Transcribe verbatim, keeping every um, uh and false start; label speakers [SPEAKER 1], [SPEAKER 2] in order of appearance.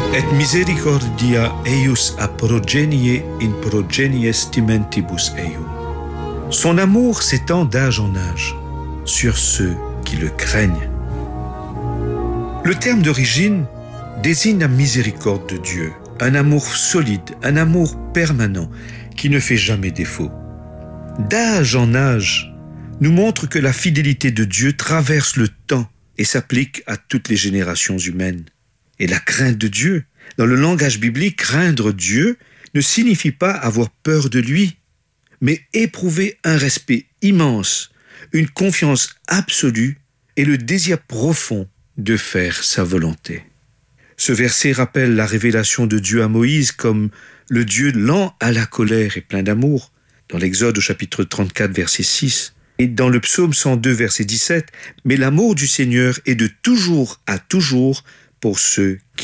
[SPEAKER 1] Et misericordia eius a progenie in progenies timentibus eium. Son amour s'étend d'âge en âge sur ceux qui le craignent. Le terme d'origine désigne la miséricorde de Dieu, un amour solide, un amour permanent qui ne fait jamais défaut. D'âge en âge nous montre que la fidélité de Dieu traverse le temps et s'applique à toutes les générations humaines. Et la crainte de Dieu, dans le langage biblique, craindre Dieu ne signifie pas avoir peur de lui, mais éprouver un respect immense, une confiance absolue et le désir profond de faire sa volonté. Ce verset rappelle la révélation de Dieu à Moïse comme le Dieu lent à la colère et plein d'amour, dans l'Exode au chapitre trente-quatre, verset six, et dans le psaume cent deux, verset dix-sept, « Mais l'amour du Seigneur est de toujours à toujours pour ceux qui